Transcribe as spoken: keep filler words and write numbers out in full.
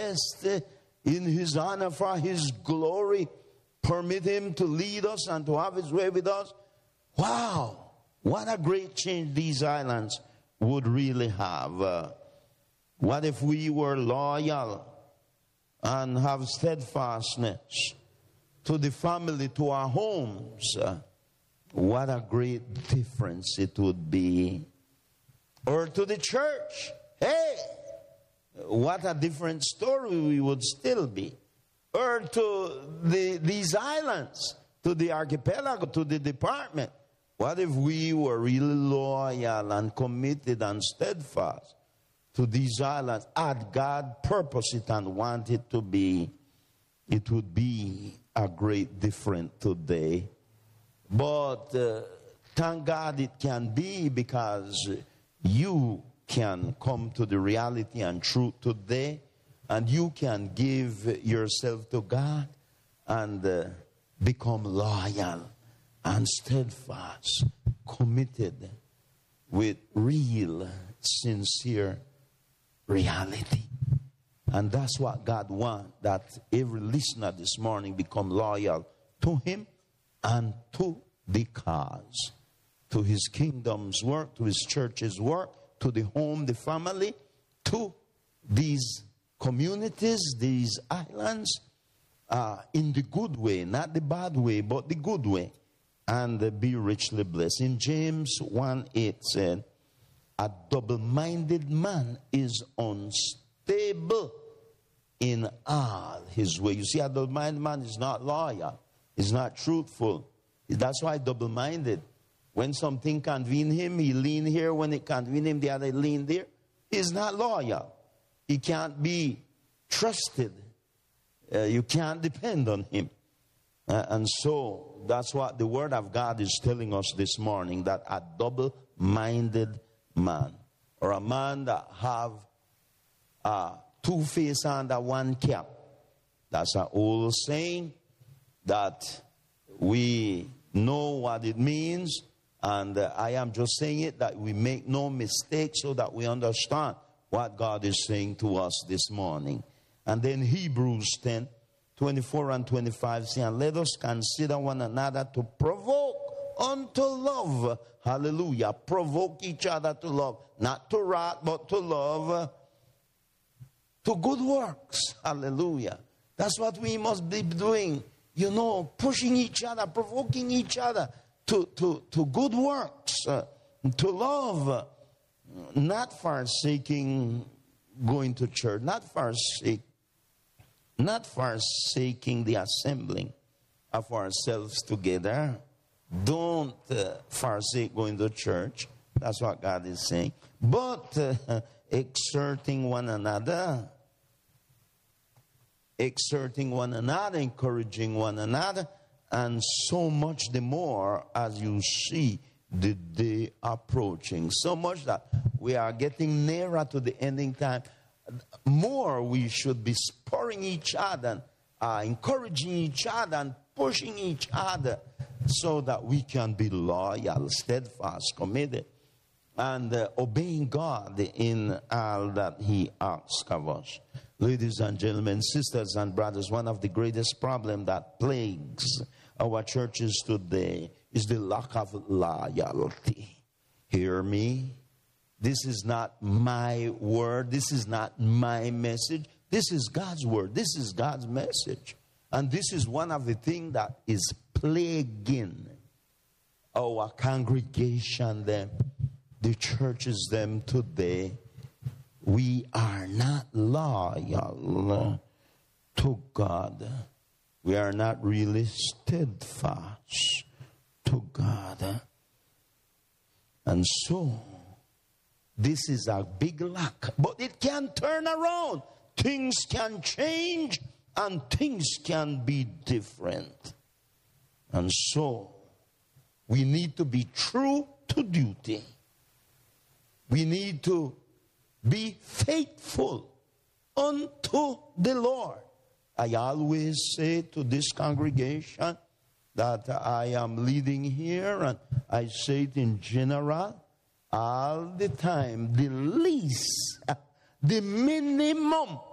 manifest in his honor for his glory. Permit him to lead us and to have his way with us. Wow, what a great change these islands would really have. Uh, what if we were loyal and have steadfastness to the family, to our homes? Uh, what a great difference it would be. Or to the church. Hey, what a different story we would still be. Or to the, these islands, to the archipelago, to the department. What if we were really loyal and committed and steadfast to these islands? Had God purposed it and wanted it to be, it would be a great difference today. But uh, thank God it can be, because you can come to the reality and truth today, and you can give yourself to God and uh, become loyal and steadfast, committed with real, sincere reality. And that's what God wants, that every listener this morning become loyal to him and to the cause, to his kingdom's work, to his church's work, to the home, the family, to these communities, these islands, uh, in the good way, not the bad way, but the good way, and uh, be richly blessed. In James one eight said, a double-minded man is unstable in all his way. You see, a double-minded man is not loyal, is not truthful. That's why double-minded. When something convene him, he lean here. When it convene him, the other lean there. He's not loyal. He can't be trusted. Uh, you can't depend on him. Uh, and so that's what the word of God is telling us this morning, that a double-minded man, or a man that have uh, two faces under one cap. That's an old saying that we know what it means. And uh, I am just saying it that we make no mistake, so that we understand what God is saying to us this morning. And then Hebrews ten, twenty-four and twenty-five say, and let us consider one another to provoke unto love. Hallelujah. Provoke each other to love. Not to wrath, but to love. To good works. Hallelujah. That's what we must be doing. You know, pushing each other, provoking each other to, to, to good works, uh, to love, uh, not forsaking going to church, not forsake, not forsaking the assembling of ourselves together. Don't uh, forsake going to church. That's what God is saying. But uh, exerting one another, exerting one another, encouraging one another, and so much the more as you see the day approaching. So much that we are getting nearer to the ending time. More we should be spurring each other, uh, encouraging each other, and pushing each other, so that we can be loyal, steadfast, committed, and uh, obeying God in all that he asks of us. Ladies and gentlemen, sisters and brothers, one of the greatest problems that plagues our churches today is the lack of loyalty. Hear me? This is not my word. This is not my message. This is God's word. This is God's message. And this is one of the things that is plaguing our congregation, them, the churches, them today. We are not loyal to God. We are not really steadfast to God. And so, this is a big lack. But it can turn around. Things can change and things can be different. And so, we need to be true to duty. We need to be faithful unto the Lord. I always say to this congregation that I am leading here, and I say it in general all the time, the least, the minimum